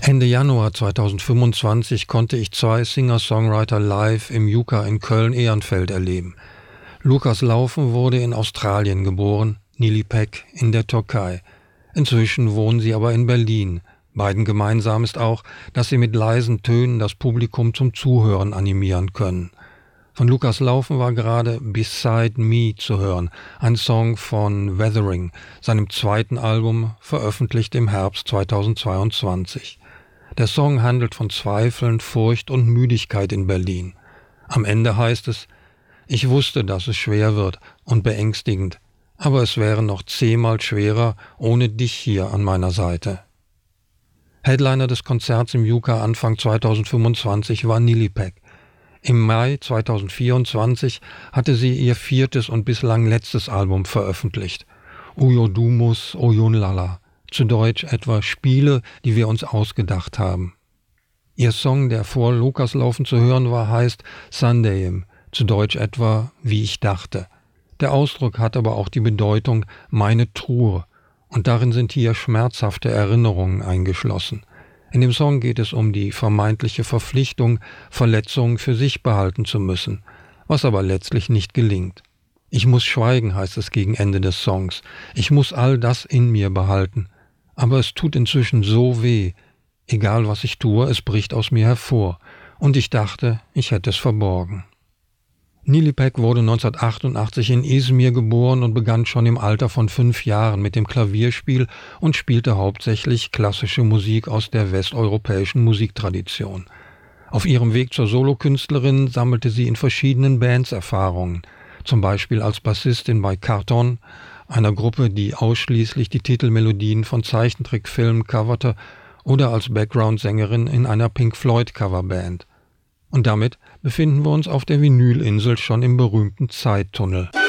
Ende Januar 2025 konnte ich 2 Singer-Songwriter live im Yucca in Köln-Ehrenfeld erleben. Lukas Laufen wurde in Australien geboren, Nilipek in der Türkei. Inzwischen wohnen sie aber in Berlin. Beiden gemeinsam ist auch, dass sie mit leisen Tönen das Publikum zum Zuhören animieren können. Von Lukas Laufen war gerade Beside Me zu hören, ein Song von Weathering, seinem zweiten Album, veröffentlicht im Herbst 2022. Der Song handelt von Zweifeln, Furcht und Müdigkeit in Berlin. Am Ende heißt es: Ich wusste, dass es schwer wird und beängstigend, aber es wäre noch 10-mal schwerer ohne dich hier an meiner Seite. Headliner des Konzerts im Yucca Anfang 2025 war Nilipek. Im Mai 2024 hatte sie ihr 4. und bislang letztes Album veröffentlicht, Uyodumos Oyunlala, zu Deutsch etwa Spiele, die wir uns ausgedacht haben. Ihr Song, der vor Lukas Laufen zu hören war, heißt Sandayim, zu Deutsch etwa Wie ich dachte. Der Ausdruck hat aber auch die Bedeutung meine Truhe, und darin sind hier schmerzhafte Erinnerungen eingeschlossen. In dem Song geht es um die vermeintliche Verpflichtung, Verletzungen für sich behalten zu müssen, was aber letztlich nicht gelingt. Ich muss schweigen, heißt es gegen Ende des Songs. Ich muss all das in mir behalten. Aber es tut inzwischen so weh. Egal was ich tue, es bricht aus mir hervor. Und ich dachte, ich hätte es verborgen. Nilipek wurde 1988 in Izmir geboren und begann schon im Alter von 5 Jahren mit dem Klavierspiel und spielte hauptsächlich klassische Musik aus der westeuropäischen Musiktradition. Auf ihrem Weg zur Solokünstlerin sammelte sie in verschiedenen Bands Erfahrungen, zum Beispiel als Bassistin bei Carton, einer Gruppe, die ausschließlich die Titelmelodien von Zeichentrickfilmen coverte, oder als Background-Sängerin in einer Pink Floyd-Coverband. Und damit befinden wir uns auf der Vinylinsel schon im berühmten Zeittunnel.